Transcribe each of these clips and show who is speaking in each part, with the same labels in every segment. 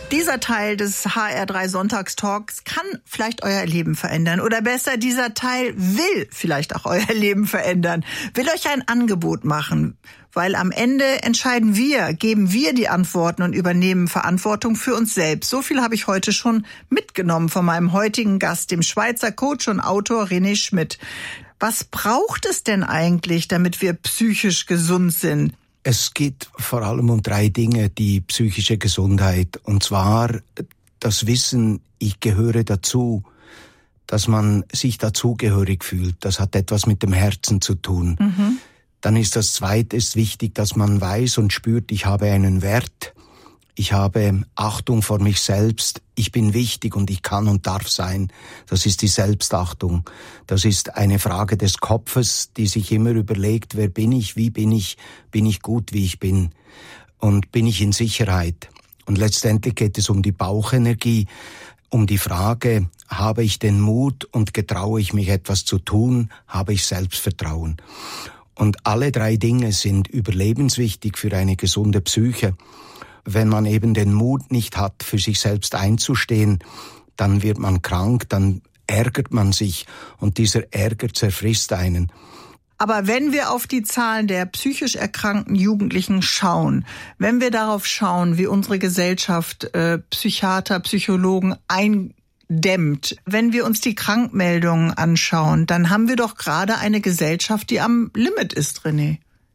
Speaker 1: Dieser Teil des HR3 Sonntagstalks kann vielleicht euer Leben verändern. Oder besser, dieser Teil will vielleicht auch euer Leben verändern. Will euch ein Angebot machen. Weil am Ende entscheiden wir, geben wir die Antworten und übernehmen Verantwortung für uns selbst. So viel habe ich heute schon mitgenommen von meinem heutigen Gast, dem Schweizer Coach und Autor René Schmidt. Was braucht es denn eigentlich, damit wir psychisch gesund sind?
Speaker 2: Es geht vor allem um 3 Dinge, die psychische Gesundheit. Und zwar das Wissen, ich gehöre dazu, dass man sich dazugehörig fühlt. Das hat etwas mit dem Herzen zu tun. Dann ist das Zweite wichtig, dass man weiß und spürt, ich habe einen Wert. Ich habe Achtung vor mich selbst. Ich bin wichtig und ich kann und darf sein. Das ist die Selbstachtung. Das ist eine Frage des Kopfes, die sich immer überlegt, wer bin ich, wie bin ich gut, wie ich bin und bin ich in Sicherheit. Und letztendlich geht es um die Bauchenergie, um die Frage, habe ich den Mut und getraue ich mich etwas zu tun, habe ich Selbstvertrauen. Und alle 3 Dinge sind überlebenswichtig für eine gesunde Psyche. Wenn man eben den Mut nicht hat, für sich selbst einzustehen, dann wird man krank, dann ärgert man sich und dieser Ärger zerfrisst einen.
Speaker 1: Aber wenn wir auf die Zahlen der psychisch erkrankten Jugendlichen schauen, wenn wir darauf schauen, wie unsere Gesellschaft Psychiater, Psychologen eindämmt, wenn wir uns die Krankmeldungen anschauen, dann haben wir doch gerade eine Gesellschaft, die am Limit ist, René.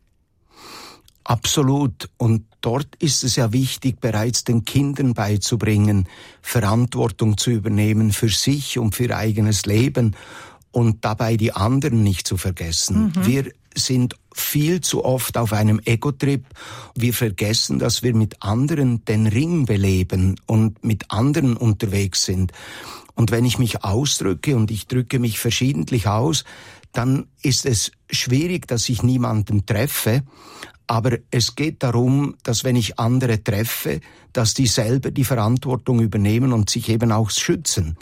Speaker 2: Absolut. Und dort ist es ja wichtig, bereits den Kindern beizubringen, Verantwortung zu übernehmen für sich und für ihr eigenes Leben und dabei die anderen nicht zu vergessen. Wir sind viel zu oft auf einem Ego-Trip. Wir vergessen, dass wir mit anderen den Ring beleben und mit anderen unterwegs sind. Und wenn ich mich ausdrücke, und ich drücke mich verschiedentlich aus, dann ist es schwierig, dass ich niemanden treffe. Aber es geht darum, dass wenn ich andere treffe, dass die selber die Verantwortung übernehmen und sich eben auch schützen.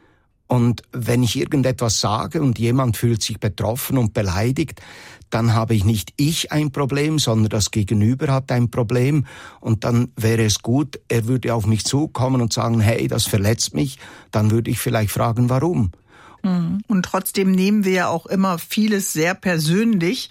Speaker 2: Und wenn ich irgendetwas sage und jemand fühlt sich betroffen und beleidigt, dann habe ich nicht ich ein Problem, sondern das Gegenüber hat ein Problem. Und dann wäre es gut, er würde auf mich zukommen und sagen, hey, das verletzt mich. Dann würde ich vielleicht fragen, warum?
Speaker 1: Und trotzdem nehmen wir ja auch immer vieles sehr persönlich.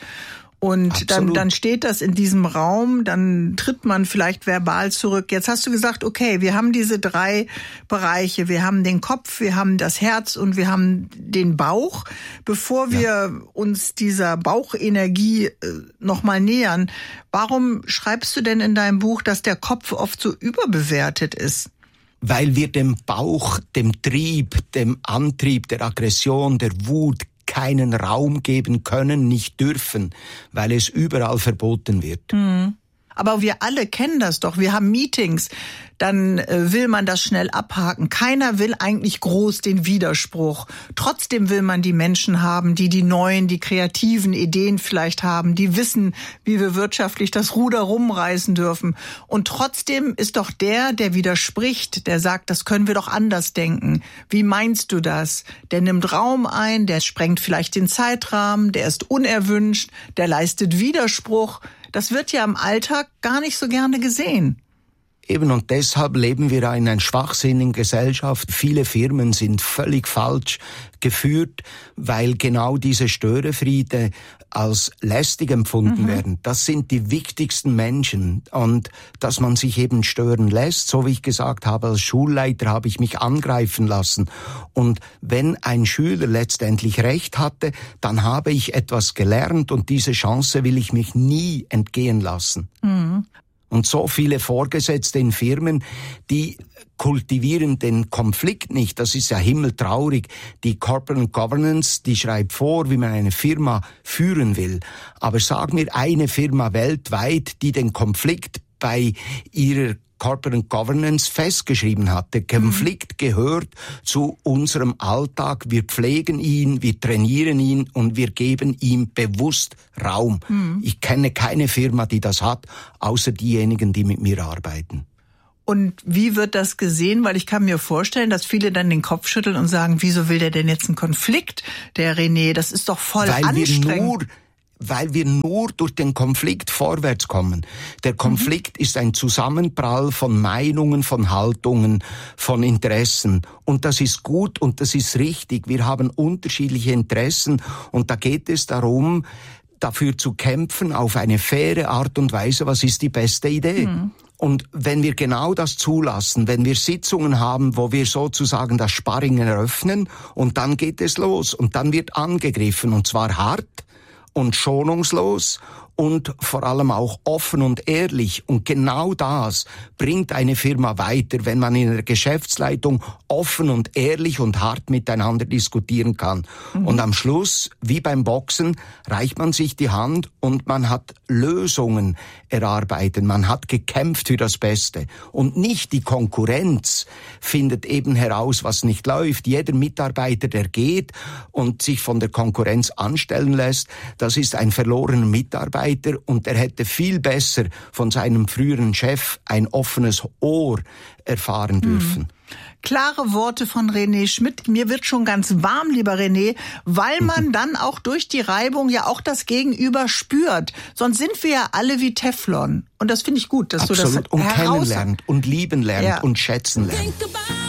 Speaker 1: Und dann steht das in diesem Raum, dann tritt man vielleicht verbal zurück. Jetzt hast du gesagt, okay, wir haben diese 3 Bereiche. Wir haben den Kopf, wir haben das Herz und wir haben den Bauch. Bevor wir uns dieser Bauchenergie nochmal nähern, warum schreibst du denn in deinem Buch, dass der Kopf oft so überbewertet ist?
Speaker 2: Weil wir dem Bauch, dem Trieb, dem Antrieb, der Aggression, der Wut keinen Raum geben können, nicht dürfen, weil es überall verboten wird.
Speaker 1: Aber wir alle kennen das doch. Wir haben Meetings, dann will man das schnell abhaken. Keiner will eigentlich groß den Widerspruch. Trotzdem will man die Menschen haben, die neuen, die kreativen Ideen vielleicht haben, die wissen, wie wir wirtschaftlich das Ruder rumreißen dürfen. Und trotzdem ist doch der widerspricht, der sagt, das können wir doch anders denken. Wie meinst du das? Der nimmt Raum ein, der sprengt vielleicht den Zeitrahmen, der ist unerwünscht, der leistet Widerspruch. Das wird ja im Alltag gar nicht so gerne gesehen.
Speaker 2: Eben, und deshalb leben wir in einer schwachsinnigen Gesellschaft. Viele Firmen sind völlig falsch geführt, weil genau diese Störefriede als lästig empfunden werden. Das sind die wichtigsten Menschen. Und dass man sich eben stören lässt, so wie ich gesagt habe, als Schulleiter habe ich mich angreifen lassen. Und wenn ein Schüler letztendlich recht hatte, dann habe ich etwas gelernt und diese Chance will ich mich nie entgehen lassen. Und so viele Vorgesetzte in Firmen, die kultivieren den Konflikt nicht. Das ist ja himmeltraurig. Die Corporate Governance, die schreibt vor, wie man eine Firma führen will. Aber sag mir eine Firma weltweit, die den Konflikt bei ihrer Corporate Governance festgeschrieben hat. Der Konflikt gehört zu unserem Alltag. Wir pflegen ihn, wir trainieren ihn und wir geben ihm bewusst Raum. Ich kenne keine Firma, die das hat, außer diejenigen, die mit mir arbeiten.
Speaker 1: Und wie wird das gesehen? Weil ich kann mir vorstellen, dass viele dann den Kopf schütteln und sagen, wieso will der denn jetzt einen Konflikt, der René? Das ist doch voll anstrengend.
Speaker 2: weil wir nur durch den Konflikt vorwärts kommen. Der Konflikt ist ein Zusammenprall von Meinungen, von Haltungen, von Interessen. Und das ist gut und das ist richtig. Wir haben unterschiedliche Interessen und da geht es darum, dafür zu kämpfen auf eine faire Art und Weise, was ist die beste Idee. Und wenn wir genau das zulassen, wenn wir Sitzungen haben, wo wir sozusagen das Sparring eröffnen und dann geht es los und dann wird angegriffen und zwar hart und schonungslos und vor allem auch offen und ehrlich. Und genau das bringt eine Firma weiter, wenn man in der Geschäftsleitung offen und ehrlich und hart miteinander diskutieren kann. Und am Schluss, wie beim Boxen, reicht man sich die Hand und man hat Lösungen erarbeitet. Man hat gekämpft für das Beste. Und nicht die Konkurrenz findet eben heraus, was nicht läuft. Jeder Mitarbeiter, der geht und sich von der Konkurrenz anstellen lässt, das ist ein verlorener Mitarbeiter. Und er hätte viel besser von seinem früheren Chef ein offenes Ohr erfahren dürfen.
Speaker 1: Klare Worte von René Schmidt. Mir wird schon ganz warm, lieber René, weil man dann auch durch die Reibung ja auch das Gegenüber spürt. Sonst sind wir ja alle wie Teflon. Und das finde ich gut, dass
Speaker 2: Absolut.
Speaker 1: du das
Speaker 2: und kennenlernt und lieben lernt und schätzen lernt.